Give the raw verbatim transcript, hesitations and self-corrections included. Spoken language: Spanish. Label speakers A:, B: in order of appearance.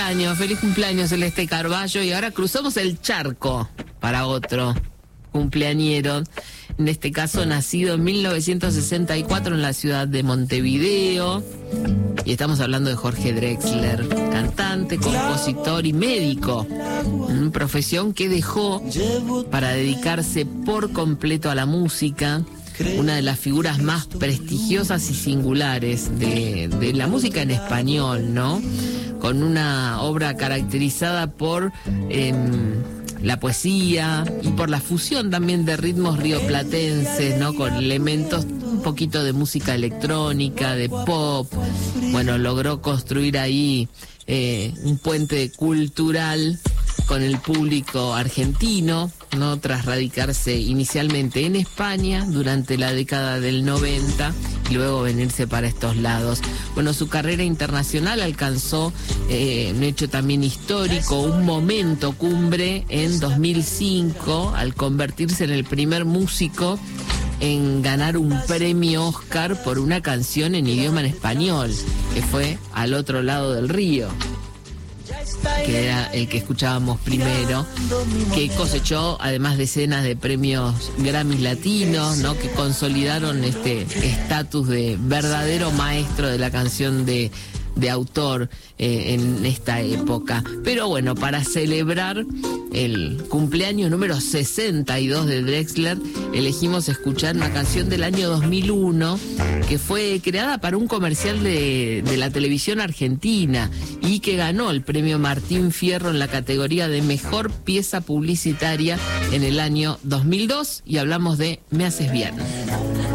A: cumpleaños, feliz cumpleaños Celeste Carballo. Y ahora cruzamos el charco para otro cumpleañero, en este caso nacido en mil novecientos sesenta y cuatro en la ciudad de Montevideo. Y estamos hablando de Jorge Drexler, cantante, compositor y médico, una profesión que dejó para dedicarse por completo a la música, una de las figuras más prestigiosas y singulares de, de la música en español, ¿no? Con una obra caracterizada por eh, la poesía y por la fusión también de ritmos rioplatenses, ¿no? Con elementos un poquito de música electrónica, de pop. Bueno, logró construir ahí eh, un puente cultural con el público argentino, ¿no? Tras radicarse inicialmente en España durante la década del noventa y luego venirse para estos lados. Bueno, su carrera internacional alcanzó eh, un hecho también histórico, un momento cumbre en dos mil cinco, al convertirse en el primer músico en ganar un premio Oscar por una canción en idioma en español, que fue Al otro lado del río, que era el que escuchábamos primero, que cosechó además decenas de premios Grammys latinos, ¿no? Que consolidaron este estatus de verdadero maestro de la canción de, de autor eh, en esta época. Pero bueno, para celebrar el cumpleaños número sesenta y dos de Drexler, elegimos escuchar una canción del año dos mil uno que fue creada para un comercial de, de la televisión argentina y que ganó el premio Martín Fierro en la categoría de Mejor Pieza Publicitaria en el año dos mil dos, y hablamos de Me Haces Bien.